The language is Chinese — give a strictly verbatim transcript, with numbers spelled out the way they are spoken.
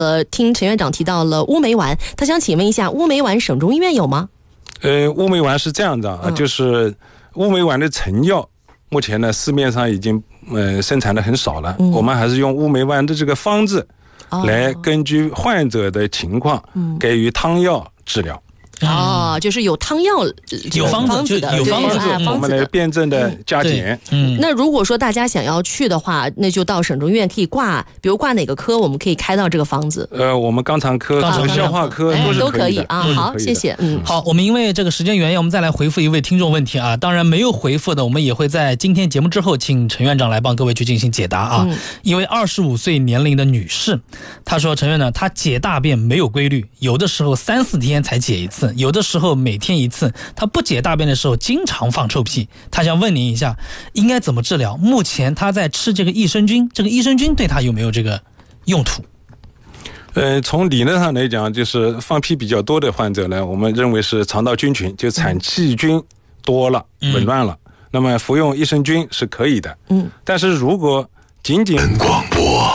呃，听陈院长提到了乌梅丸，他想请问一下，乌梅丸省中医院有吗？ 呃，乌梅丸是这样的啊，嗯、就是乌梅丸的成药，目前呢市面上已经呃生产的很少了，嗯、我们还是用乌梅丸的这个方子，哦、来根据患者的情况，嗯、给予汤药治疗。 哦，就是有汤药， 有方子的，有方子的， 我们来辩证的加减。 嗯，那如果说大家想要去的话，那就到省中医院可以挂，比如挂哪个科，我们可以开到这个方子。 呃，我们肛肠科、和消化科都是都可以啊。好，谢谢。嗯， 好，我们因为这个时间原因，我们再来回复一位听众问题啊。当然没有回复的，我们也会在今天节目之后，请陈院长来帮各位去进行解答啊。嗯、一位二十五岁年龄的女士，她说：“陈院长，她解大便没有规律，有的时候三四天才解一次。”有的时候每天一次，他不解大便的时候经常放臭屁，他想问您一下应该怎么治疗。目前他在吃这个益生菌，这个益生菌对他有没有这个用途？ 呃，从理论上来讲，就是放屁比较多的患者呢，我们认为是肠道菌群，就产气菌多了、嗯、紊乱了，那么服用益生菌是可以的。嗯，但是如果仅仅广播